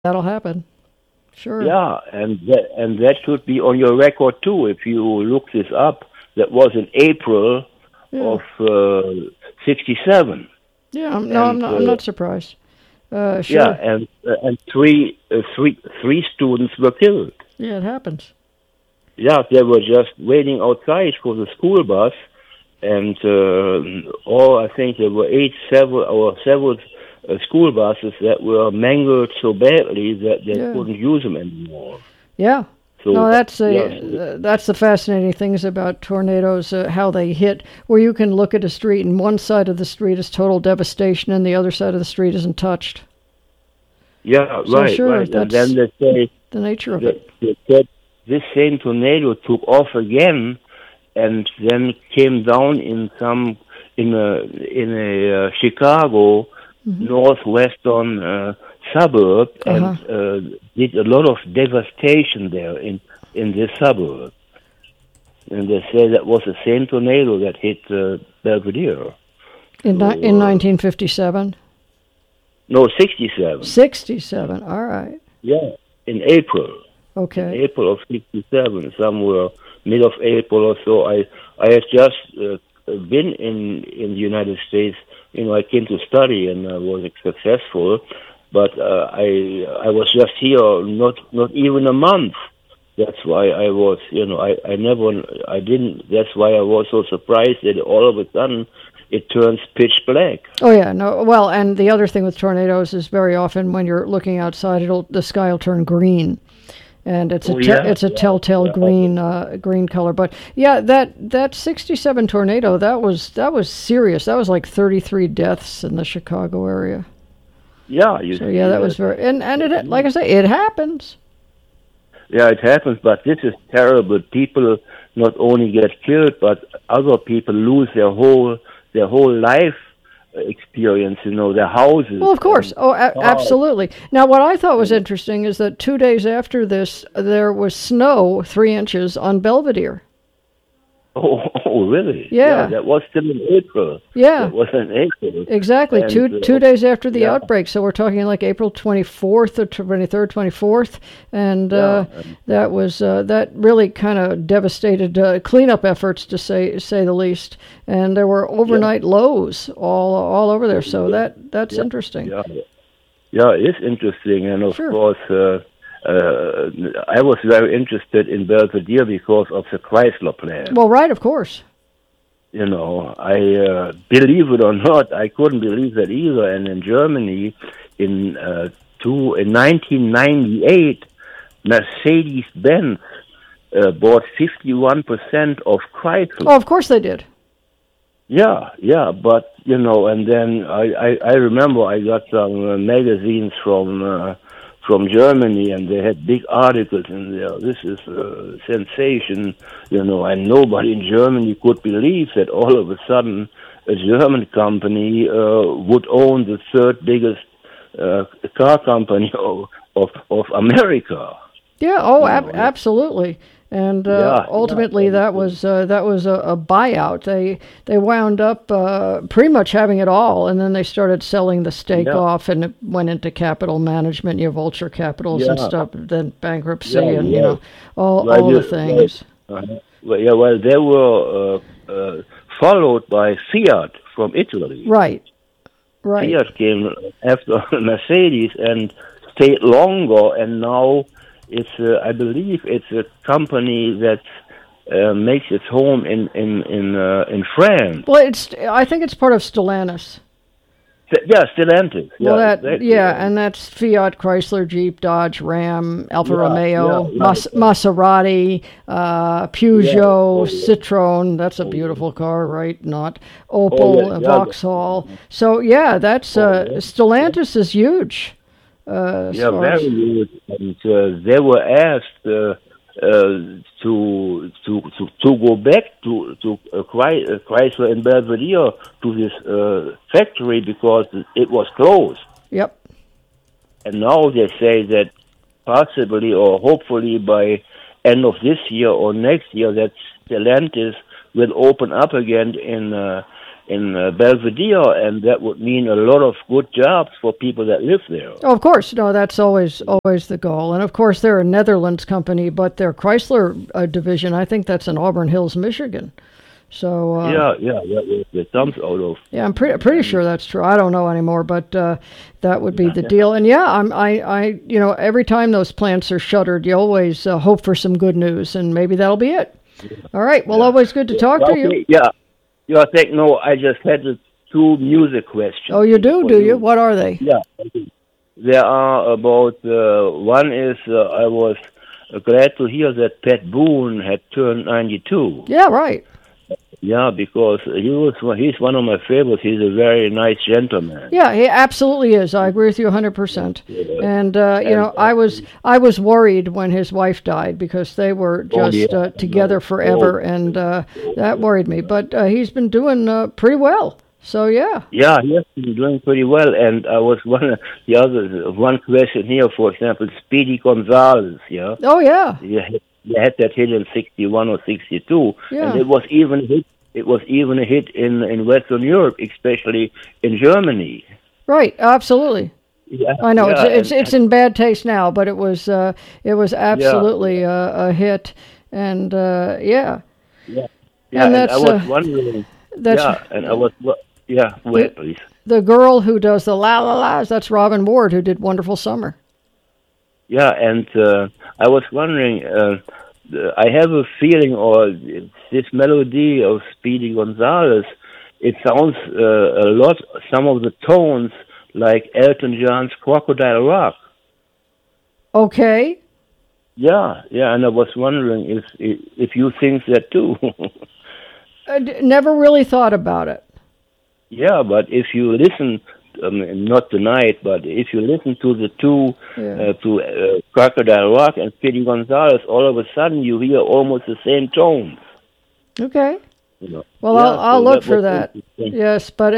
That'll happen. Sure. Yeah, and that should be on your record too. If you look this up, that was in April Yeah. of '67, Yeah. No, I'm and not. I'm not surprised. yeah, Sure. and three students were killed. Yeah, it happens. Yeah, they were just waiting outside for the school bus, and I think there were several school buses that were mangled so badly that they Yeah. couldn't use them anymore. Yeah. So No, yes, that's the fascinating things about tornadoes, how they hit. Where you can look at a street and one side of the street is total devastation, and the other side of the street isn't touched. yeah, So sure, right. And that's then they say the nature of that, it. that this same tornado took off again, and then came down in a Chicago northwestern suburb, and Uh-huh. did a lot of devastation there in this suburb. And they say that was the same tornado that hit Belvedere. In So 1957, no, 67. 67. All right. Yeah, in April. In Okay. April of '67, somewhere mid of April or so. I had just been in the United States. I came to study and I was successful, but I was just here not even a month. That's why I was, I didn't. That's why I was so surprised that all of a sudden it turns pitch black. Oh yeah. No. Well, and the other thing with tornadoes is very often when you're looking outside, the sky will turn green. And Oh yeah, it's a yeah, telltale yeah. green color. But yeah, that 67 tornado, that was serious. That was like 33 deaths in the Chicago area. Yeah, you So yeah, see that was that. very, and it, like I say, it happens. Yeah, it happens, but this is terrible. People not only get killed, but other people lose their whole life experience. Their houses Well, of course. and Oh, cars. absolutely. Now, what I thought was interesting is that 2 days after this, there was snow, 3 inches on Belvedere. Oh, really? Yeah, Yeah, that was still in April. yeah. That was in April, Exactly. and Two days after the yeah, outbreak. So we're talking like April 24th or 23rd, 24th. And yeah, that really kind of devastated cleanup efforts, to say the least. And there were yeah, overnight lows all over there. So yeah, that's yeah, interesting. yeah. Yeah, it's interesting, and of Sure. course, I was very interested in Belvedere because of the Chrysler plant. Well, right, of course. I believe it or not, I couldn't believe that either. And in Germany, in 1998, Mercedes-Benz bought 51% of Oh, Chrysler. of course they did. Yeah, but and then I remember I got some magazines from Germany, and they had big articles in there. This is a sensation, and nobody in Germany could believe that all of a sudden a German company would own the third biggest car company of America. Yeah. Oh, That, absolutely. And yeah, ultimately, that was a buyout. They wound up pretty much having it all, and then they started selling the stake yeah, off, and it went into capital management, vulture capitals and yeah, stuff. Then bankruptcy, yeah, and yeah. Well, all the things. well, they were followed by Fiat from Italy. Right. Right. Fiat came after Mercedes and stayed longer, and now I believe, it's a company that makes its home in France. Well, I think it's part of Stellantis. Yeah, Stellantis. Well, Yeah, exactly. and that's Fiat, Chrysler, Jeep, Dodge, Ram, Alfa Yeah, Romeo, right. Maserati, Yeah. Peugeot, Oh, yeah. Citroen. That's a Oh, yeah. beautiful car, right? Not Oh, yeah. Opel, Yeah. Vauxhall. So yeah, that's Oh, yeah. Yeah. Stellantis is huge as Yeah, far as very good. And they were asked to go back to Chrysler and Belvedere, to this factory, because it was closed. yep. And now they say that possibly or hopefully by end of this year or next year, that Stellantis will open up again Belvedere, and that would mean a lot of good jobs for people that live there. Oh, of course. No, that's always the goal. And of course, they're a Netherlands company, but their Chrysler division, I think that's in Auburn Hills, Michigan. So that comes out of. Yeah, I'm pretty sure that's true. I don't know anymore, but that would be the deal. And yeah, I every time those plants are shuttered, you always hope for some good news, and maybe that'll be it. All right. Well, always good to talk to you. Yeah. I think I just had the 2 music questions. Oh, you do? Do you? What are they? Yeah. There are about, one is, I was glad to hear that Pat Boone had turned 92. Yeah, right. Yeah, because he's one of my favorites. He's a very nice gentleman. Yeah, he absolutely is. I agree with you 100%. And I was worried when his wife died because they were just together forever, and that worried me. But he's been doing pretty well. So yeah. Yeah, he has been doing pretty well. And I was one question here, for example, Speedy Gonzalez. Yeah. Oh yeah. They had that hit in 61 or 62, and it was even a hit. It was even a hit in Western Europe, especially in Germany. Right, absolutely. Yeah, I know it's in bad taste now, but it was absolutely a hit, and Yeah, and that's I was wondering. Wait, please. The girl who does the la la la's, that's Robin Ward, who did Wonderful Summer. Yeah, and I was wondering, I have a feeling, or this melody of Speedy Gonzalez, it sounds a lot, some of the tones, like Elton John's Crocodile Rock. Okay. Yeah, and I was wondering if you think that too. I never really thought about it. Yeah, but if you listen, not tonight, but if you listen to the two, to Crocodile Rock and Speedy Gonzalez, all of a sudden you hear almost the same tones. Okay. Well, I'll look for that. Yes, but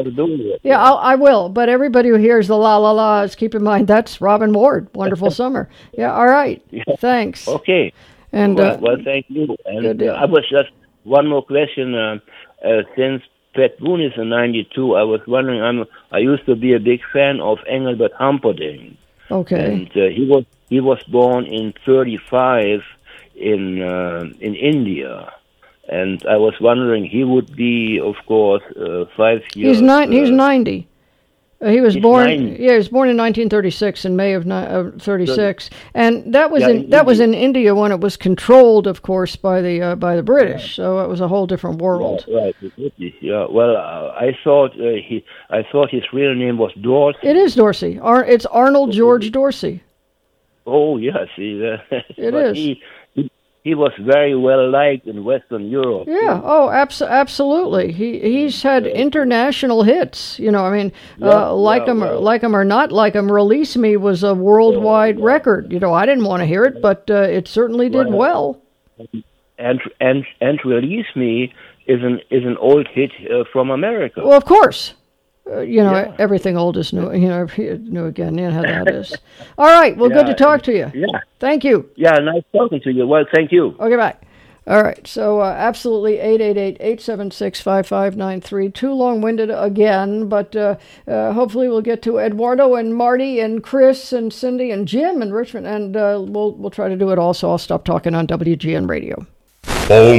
I will. But everybody who hears the la la la's, keep in mind that's Robin Ward. Wonderful Summer. Yeah. All right. Yeah. Thanks. Okay. And well, thank you. And I was just one more question. Since Pat Boone is in 92, I was wondering. I used to be a big fan of Engelbert Humperdinck. Okay. And he was born in 35 in India. And I was wondering, he would be, of course, 5 years. He's 90. He was born. 90. Yeah, he was born in 1936, in May of 36, and that was in India when it was controlled, of course, by the British. So it was a whole different world. Right. Yeah. Well, I thought his real name was Dorsey. It is Dorsey. It's Arnold George Dorsey. Oh yeah, see it is. He was very well liked in Western Europe. Yeah. Oh, absolutely. He's had international hits. Like him or not like him, Release Me was a worldwide record. I didn't want to hear it, but it certainly did well. And Release Me is an old hit from America. Well, of course. Everything old is new. New again. You know how that is. All right. Well, good to talk to you. Yeah. Thank you. Yeah, nice talking to you. Well, thank you. Okay, bye. All right. So, absolutely, 888-876-5593. Too long-winded again, but hopefully we'll get to Eduardo and Marty and Chris and Cindy and Jim and Richmond, and we'll try to do it all. So I'll stop talking on WGN Radio.